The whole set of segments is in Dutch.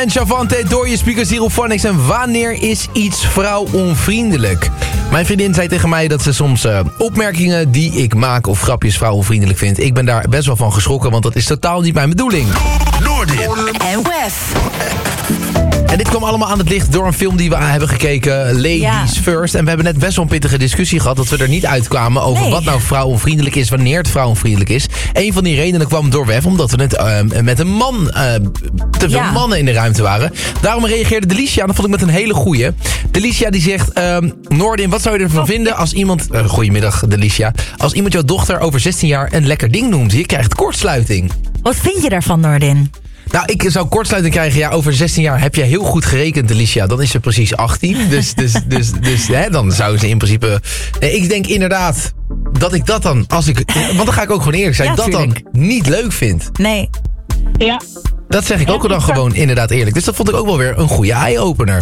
en Chavante door je speakers hier op Phonics. En wanneer is iets vrouwonvriendelijk? Mijn vriendin zei tegen mij dat ze soms opmerkingen die ik maak of grapjes vrouwonvriendelijk vindt. Ik ben daar best wel van geschrokken, want dat is totaal niet mijn bedoeling. Noordin en Wef. En dit kwam allemaal aan het licht door een film die we hebben gekeken, Ladies First. En we hebben net best wel een pittige discussie gehad dat we er niet uitkwamen over wat nou vrouwonvriendelijk is, wanneer het vrouwonvriendelijk is. Een van die redenen kwam door Wef, omdat we het met een man, te veel mannen in de ruimte waren. Daarom reageerde Delicia, en dat vond ik met een hele goeie. Delicia die zegt, Noordin, wat zou je ervan vinden als iemand, goedemiddag Delicia, als iemand jouw dochter over 16 jaar een lekker ding noemt? Je krijgt kortsluiting. Wat vind je daarvan, Noordin? Nou, ik zou kortsluiting krijgen. Ja, over 16 jaar heb je heel goed gerekend, Alicia. Dan is ze precies 18. Dus hè, dan zou ze in principe... ik denk inderdaad dat ik dat dan... want dan ga ik ook gewoon eerlijk zijn. Dat dan niet leuk vind. Nee. Ja. Dat zeg ik ook dan gewoon inderdaad eerlijk. Dus dat vond ik ook wel weer een goede eye-opener.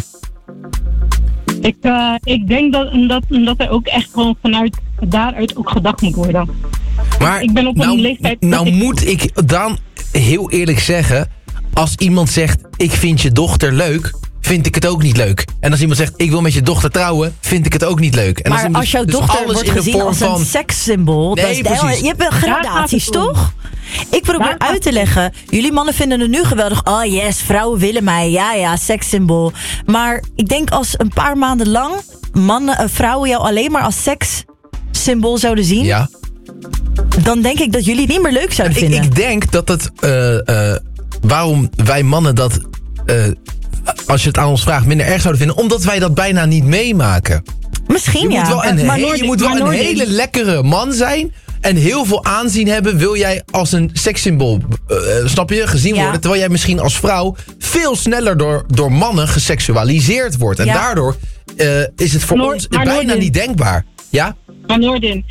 Ik denk dat er ook echt gewoon vanuit daaruit ook gedacht moet worden. Maar ik ben op een leeftijd... moet ik dan heel eerlijk zeggen, als iemand zegt, ik vind je dochter leuk, vind ik het ook niet leuk. En als iemand zegt, ik wil met je dochter trouwen, vind ik het ook niet leuk. En maar als jouw dochter wordt gezien als een sekssymbool, je hebt gradaties, toch? Ik probeer uit te leggen, jullie mannen vinden het nu geweldig. Oh yes, vrouwen willen mij, ja, sekssymbool. Maar ik denk als een paar maanden lang vrouwen jou alleen maar als sekssymbool zouden zien... Ja. Dan denk ik dat jullie het niet meer leuk zouden vinden. Ik denk dat het... waarom wij mannen dat... als je het aan ons vraagt, minder erg zouden vinden. Omdat wij dat bijna niet meemaken. Misschien je moet wel een hele lekkere man zijn. En heel veel aanzien hebben. Wil jij als een sekssymbool, snap je, gezien worden. Terwijl jij misschien als vrouw veel sneller door mannen geseksualiseerd wordt. En daardoor is het voor ons bijna niet denkbaar. Ja? Maar Noordin,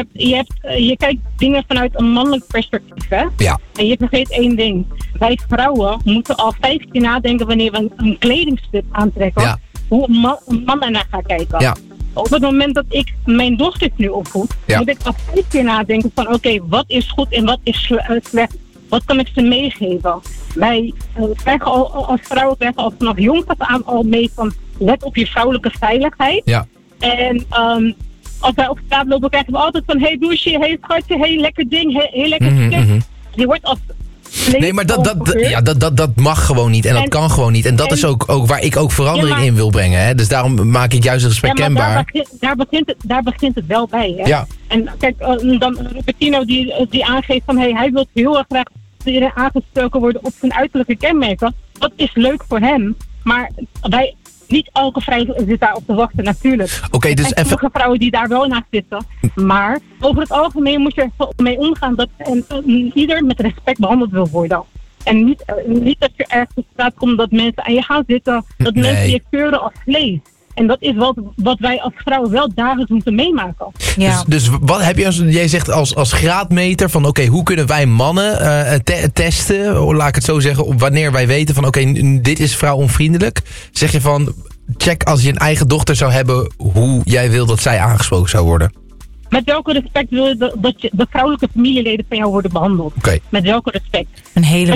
je kijkt dingen vanuit een mannelijk perspectief, hè? Ja. En je vergeet één ding. Wij vrouwen moeten al 5 keer nadenken wanneer we een kledingstuk aantrekken. Ja. Hoe een man ernaar gaat kijken. Ja. Op het moment dat ik mijn dochter nu opvoed, moet ik al 5 keer nadenken van oké, wat is goed en wat is slecht? Wat kan ik ze meegeven? Wij krijgen als vrouwen al vanaf jongs af aan al mee van let op je vrouwelijke veiligheid. Ja. En als wij op straat lopen, krijgen we altijd van hey douche, hey schatje, hey lekker ding, hey lekker stuk. Die wordt als... Nee, maar dat mag gewoon niet en dat kan gewoon niet. En dat is ook waar ik ook verandering in wil brengen. Hè? Dus daarom maak ik juist het gesprek kenbaar. Daar begint het wel bij. Hè? Ja. En kijk, dan Rupetino die aangeeft van hij wil heel erg graag iedereen aangesproken worden op zijn uiterlijke kenmerken. Dat is leuk voor hem. Maar niet elke vrouw zit daar op te wachten, natuurlijk. Oké, dus er zijn sommige vrouwen die daar wel naast zitten. Maar over het algemeen moet je er mee omgaan dat ieder met respect behandeld wil worden. En niet dat je ergens op straat komt dat mensen aan je gaan zitten. Dat mensen je keuren als vlees. En dat is wat wij als vrouwen wel dagelijks moeten meemaken. Ja. Dus wat heb je jij zegt als graadmeter van oké, hoe kunnen wij mannen testen, laat ik het zo zeggen, wanneer wij weten van oké, dit is vrouwonvriendelijk. Zeg je van, check als je een eigen dochter zou hebben, hoe jij wil dat zij aangesproken zou worden. Met welke respect wil je dat de vrouwelijke familieleden van jou worden behandeld? Okay. Met welke respect? Een hele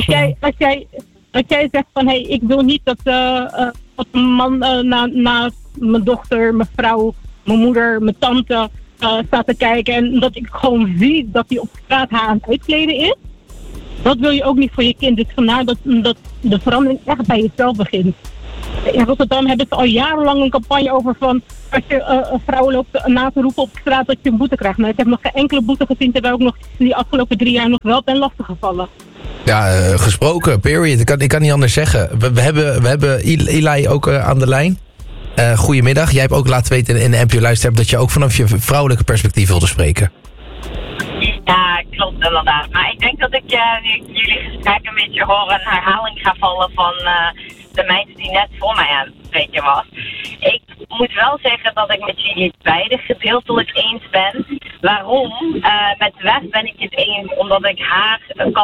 Als jij zegt van hey, ik wil niet dat een man na mijn dochter, mijn vrouw, mijn moeder, mijn tante staat te kijken en dat ik gewoon zie dat hij op straat haar aan het uitkleden is. Dat wil je ook niet voor je kind. Dus vandaar dat de verandering echt bij jezelf begint. In Rotterdam hebben ze al jarenlang een campagne over van als je een vrouw loopt na te roepen op straat dat je een boete krijgt. Maar ik heb nog geen enkele boete gezien terwijl ik nog die afgelopen 3 jaar nog wel ben lastiggevallen. Ja, gesproken, period. Ik kan niet anders zeggen. We hebben Eli ook aan de lijn. Goedemiddag. Jij hebt ook laten weten in de NPO Luister dat je ook vanaf je vrouwelijke perspectief wilde spreken. Ja, klopt inderdaad. Maar ik denk dat ik jullie gesprek een beetje hoor een herhaling ga vallen van de meid die net voor mij aan het spreken was. Ik moet wel zeggen dat ik met jullie beiden gedeeltelijk eens ben. Waarom? Met Wes ben ik het eens omdat ik haar een kans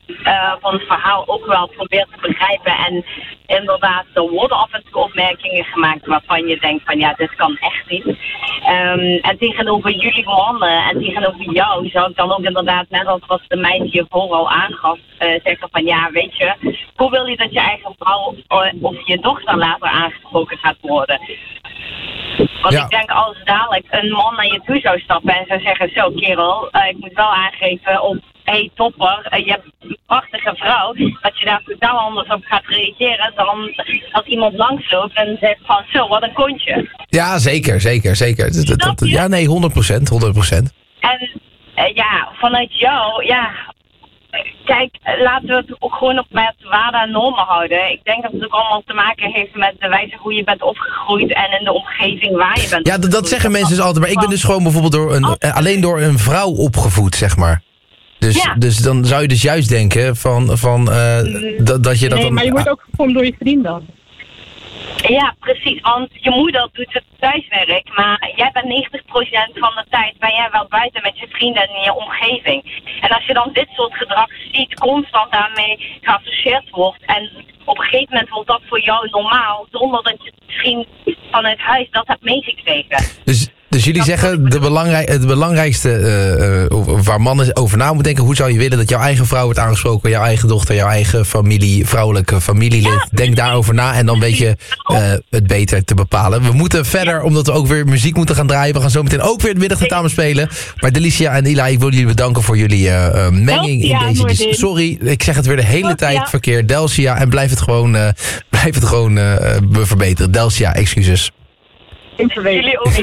van het verhaal ook wel probeert te begrijpen. En inderdaad, er worden af en toe opmerkingen gemaakt waarvan je denkt van ja, dit kan echt niet. En tegenover jullie mannen en tegenover jou zou ik dan ook inderdaad, net als wat de meid hiervoor al aangaf, zeggen van ja, weet je, hoe wil je dat je eigen vrouw of je dochter later aangesproken gaat worden? Want ik denk als dadelijk een man naar je toe zou stappen en zou zeggen, zo kerel, ik moet wel aangeven op, hey topper, je hebt een prachtige vrouw, dat je daar totaal anders op gaat reageren dan als iemand langsloopt en zegt van zo, wat een kontje. Ja, zeker. Ja, nee, 100%. En ja, vanuit jou, ja, kijk, laten we het ook gewoon op met waarden en normen houden. Ik denk dat het ook allemaal te maken heeft met de wijze hoe je bent opgegroeid en in de omgeving waar je bent. Ja, dat zeggen mensen dus altijd, maar ik ben dus gewoon bijvoorbeeld alleen door een vrouw opgevoed, zeg maar. Dus dan zou je dus juist denken dat je dat dan... maar je wordt ook gevormd door je vrienden. Ja, precies. Want je moeder doet het thuiswerk, maar jij bent 90% van de tijd ben jij wel buiten met je vrienden en in je omgeving. En als je dan dit soort gedrag ziet, constant daarmee geassocieerd wordt en op een gegeven moment wordt dat voor jou normaal, zonder dat je misschien vanuit huis dat hebt meegekregen. Dus jullie zeggen, het belangrijkste waar mannen over na moeten denken, hoe zou je willen dat jouw eigen vrouw wordt aangesproken, jouw eigen dochter, jouw eigen vrouwelijke familielid. Ja, denk daarover na en dan weet je het beter te bepalen. We moeten verder, omdat we ook weer muziek moeten gaan draaien. We gaan zo meteen ook weer het middagtentamen spelen. Maar Delicia en Eli, ik wil jullie bedanken voor jullie menging in deze. Sorry, ik zeg het weer de hele tijd verkeerd. Delcia, en blijf het gewoon verbeteren. Delcia, excuses. Jullie ook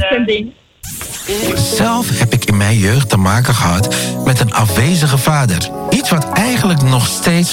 Zelf heb ik in mijn jeugd te maken gehad met een afwezige vader. Iets wat eigenlijk nog steeds